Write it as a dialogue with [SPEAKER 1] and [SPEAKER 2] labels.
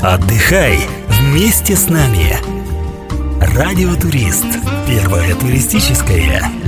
[SPEAKER 1] Отдыхай вместе с нами. Радио Турист. Первое туристическое.